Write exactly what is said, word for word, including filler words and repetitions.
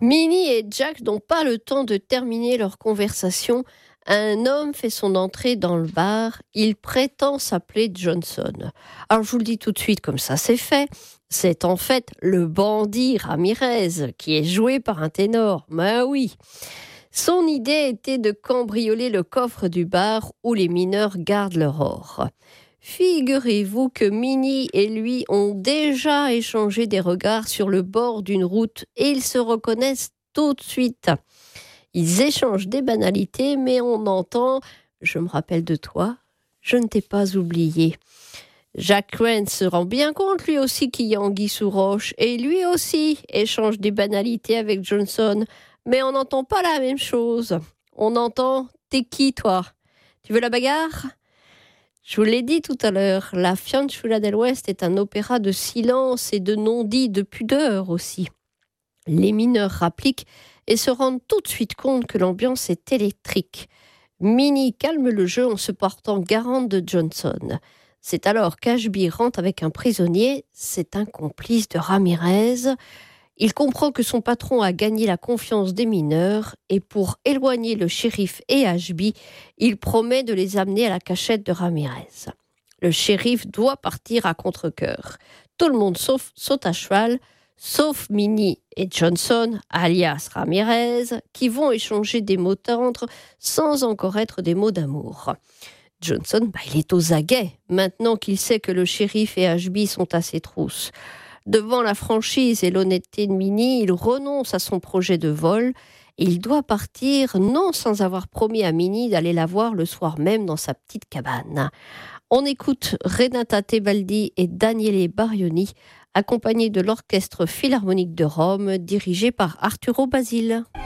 Minnie et Jack n'ont pas le temps de terminer leur conversation. Un homme fait son entrée dans le bar. Il prétend s'appeler Johnson. Alors je vous le dis tout de suite, comme ça c'est fait. C'est en fait le bandit Ramirez, qui est joué par un ténor. Mais oui. Son idée était de cambrioler le coffre du bar où les mineurs gardent leur or. Figurez-vous que Minnie et lui ont déjà échangé des regards sur le bord d'une route et ils se reconnaissent tout de suite. Ils échangent des banalités, mais on entend « Je me rappelle de toi, je ne t'ai pas oublié ». Jack Rance se rend bien compte lui aussi qu'il y a anguille sous roche et lui aussi échange des banalités avec Johnson, mais on n'entend pas la même chose. On entend « T'es qui toi ? Tu veux la bagarre ?» Je vous l'ai dit tout à l'heure, La Fiancula del West est un opéra de silence et de non-dit, de pudeur aussi. Les mineurs rappliquent et se rendent tout de suite compte que l'ambiance est électrique. Minnie calme le jeu en se portant garante de Johnson. C'est alors qu'Ashby rentre avec un prisonnier, c'est un complice de Ramirez. Il comprend que son patron a gagné la confiance des mineurs et pour éloigner le shérif et Ashby, il promet de les amener à la cachette de Ramirez. Le shérif doit partir à contre-cœur. Tout le monde sauf, saute à cheval, sauf Minnie et Johnson, alias Ramirez, qui vont échanger des mots tendres sans encore être des mots d'amour. Johnson, bah, il est aux aguets, maintenant qu'il sait que le shérif et Ashby sont à ses trousses. Devant la franchise et l'honnêteté de Minnie, il renonce à son projet de vol et il doit partir, non sans avoir promis à Minnie d'aller la voir le soir même dans sa petite cabane. On écoute Renata Tebaldi et Daniele Barioni, accompagnés de l'Orchestre Philharmonique de Rome, dirigé par Arturo Basile.